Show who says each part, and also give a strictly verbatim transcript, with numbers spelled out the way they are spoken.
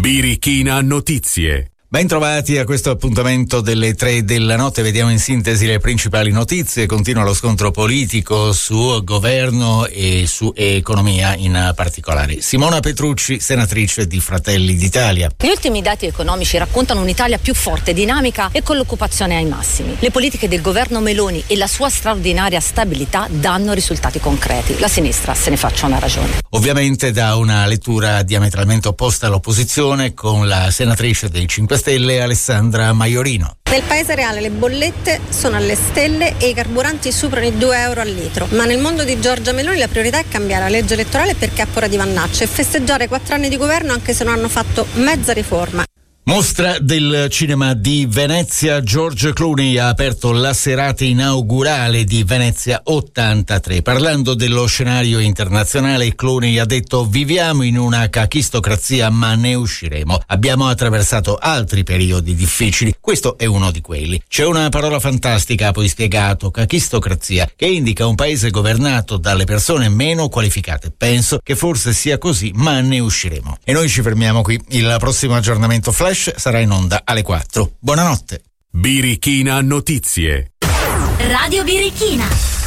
Speaker 1: Birichina Notizie.
Speaker 2: Ben trovati a questo appuntamento delle tre della notte. Vediamo in sintesi le principali notizie. Continua lo scontro politico su governo e su economia in particolare. Simona Petrucci, senatrice di Fratelli d'Italia.
Speaker 3: Gli ultimi dati economici raccontano un'Italia più forte, dinamica e con l'occupazione ai massimi. Le politiche del governo Meloni e la sua straordinaria stabilità danno risultati concreti. La sinistra se ne faccia una ragione.
Speaker 2: Ovviamente da una lettura diametralmente opposta all'opposizione, con la senatrice dei cinque Stelle Alessandra Maiorino.
Speaker 4: Nel paese reale le bollette sono alle stelle e i carburanti superano i due euro al litro, ma nel mondo di Giorgia Meloni la priorità è cambiare la legge elettorale perché ha paura di Vannaccia e festeggiare quattro anni di governo anche se non hanno fatto mezza riforma.
Speaker 2: Mostra del cinema di Venezia. George Clooney ha aperto la serata inaugurale di Venezia ottantatré. Parlando dello scenario internazionale, Clooney ha detto: viviamo in una cachistocrazia ma ne usciremo. Abbiamo attraversato altri periodi difficili, questo è uno di quelli. C'è una parola fantastica, ha poi spiegato, cachistocrazia, che indica un paese governato dalle persone meno qualificate. Penso che forse sia così, ma ne usciremo. E noi ci fermiamo qui. Il prossimo aggiornamento Flash sarà in onda alle quattro. Buonanotte.
Speaker 1: Birichina Notizie.
Speaker 5: Radio Birichina.